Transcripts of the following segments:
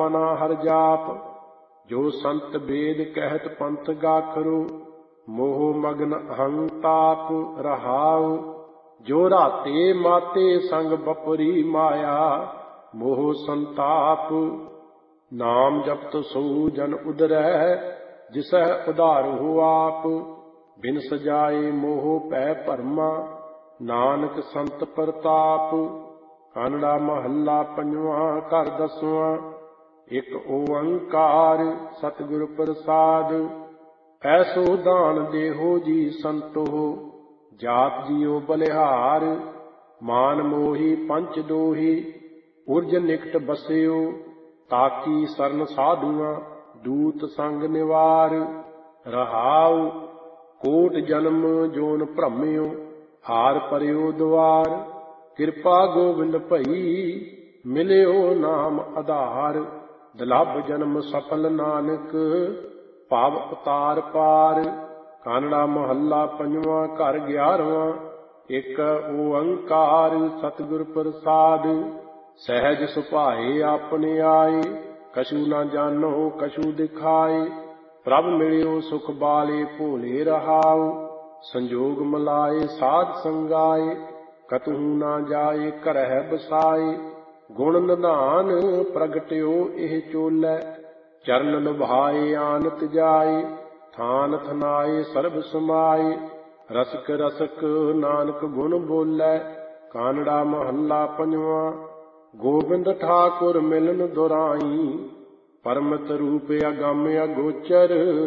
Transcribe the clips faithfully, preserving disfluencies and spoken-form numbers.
ਮਨਾ ਹਰ ਜਾਪ। ਜੋ ਸੰਤ ਵੇਦ ਕਹਿਤ ਪੰਥ ਗਾਖਰੂ, ਮੋਹ ਮਗਨ ਅਹੰ ਤਾਪ ਰਹਾਉ। ਜੋ ਰਾਤੇ ਮਾਤੇ ਸੰਗ ਬਪਰੀ ਮਾਇਆ, ਮੋਹ ਸੰਤਾਪ। ਨਾਮ ਜਪਤ ਸੋ ਜਨ ਉਦਰੈ, ਜਿਸੈ ਉਧਾਰਹੁ ਆਪ। ਬਿਨ ਸਜਾਏ ਮੋਹ ਭੈ ਭਰਮਾ, ਨਾਨਕ ਸੰਤ ਪ੍ਰਤਾਪ। ਕਾਨੜਾ ਮਹੱਲਾ ਪੰਜਵਾਂ ਘਰ ਦਸਵਾਂ। ਇੱਕ ਓੰਕਾਰ ਸਤਿਗੁਰ ਪ੍ਰਸਾਦ। ਐਸੋ ਦਾਨ ਦੇਹੋ ਜੀ ਸੰਤੋ, ਜਾਤ ਜੀਓ ਬਲਿਹਾਰ। ਮਾਨ ਮੋਹੀ ਪੰਚ ਦੋਹੀ, ਉਰਜ ਨਿਕਟ ਬਸਿਓ। ਤਾਕੀ ਸਰਨ ਸਾਧੂਆਂ, ਦੂਤ ਸੰਗ ਨਿਵਾਰ। ਰਹਾਉ ਕੋਟ ਜਨਮ ਜੋਨ ਭ੍ਰਮਿਓ, ਹਾਰ ਪਰਿਓ ਦੁਆਰ। ਕਿਰਪਾ ਗੋਬਿੰਦ ਭਈ, ਮਿਲਿਓ ਨਾਮ ਆਧਾਰ। ਦੁਲੱਭ ਜਨਮ ਸਫਲ ਨਾਨਕ, ਭਵ ਉਤਾਰ ਪਾਰ। ਕਾਨੜਾ ਮਹੱਲਾ ਪੰਜਵਾਂ ਘਰ ਗਿਆਰਵਾਂ। ਇੱਕ ਓੰਕਾਰ ਸਤਿਗੁਰ ਪ੍ਰਸਾਦ। ਸਹਿਜ ਸੁਭਾਏ ਆਪਣੇ ਆਏ, ਕਛੂ ਨਾ ਜਾਨੋ ਕਛੂ ਦਿਖਾਏ। ਪ੍ਰਭ ਮਿਲਿਓ ਸੁਖ ਬਾਲੇ ਭੋਲੇ ਰਹਾਉ। ਸੰਜੋਗ ਮਿਲਾਏ ਸਾਧ ਸੰਗਾਏ, ਕਤਹੂ ਨਾ ਜਾਏ ਘਰਹਿ ਬਸਾਏ। ਗੁਣ ਨਿਧਾਨ ਪ੍ਰਗਟਿਓ ਇਹ ਚੋਲੇ, ਚਰਨ ਲੁਭਾਏ ਆਨਤ ਜਾਏ। ਥਾਨ ਥਨਾਏ ਸਰਬ ਸਮਾਏ, ਰਸਕ ਰਸਕ ਨਾਨਕ ਗੁਣ ਬੋਲੇ। ਕਾਨੜਾ ਮਹੱਲਾ ਪੰਜਵਾਂ। ਗੋਬਿੰਦ ਠਾਕੁਰ ਮਿਲਨ ਦੁਰਾਈ, ਪਰਮਤ ਰੂਪ ਅਗੰਮ ਅਗੋਚਰ।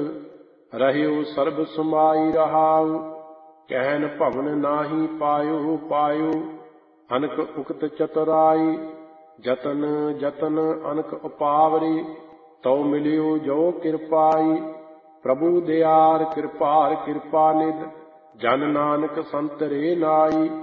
ਰਹਿਓ ਸਰਬ ਸਮਾਈ ਰਹਾਉ, ਕਹਿਨ ਭਵਨ ਨਾਹੀ ਪਾਇਓ ਪਾਇਓ। ਅਨਕ ਉਕਤ ਚਤੁਰਾਈ, ਜਤਨ ਜਤਨ ਅਨਕ ਉਪਾਵਰੀ। ਤਉ ਮਿਲਿਓ ਜੋ ਕਿਰਪਾਈ, ਪ੍ਰਭੂ ਦਿਆਰ ਕਿਰਪਾਰ ਕਿਰਪਾ ਨਿਧ। ਜਨ ਨਾਨਕ ਸੰਤ ਰੇ ਨਾਈ,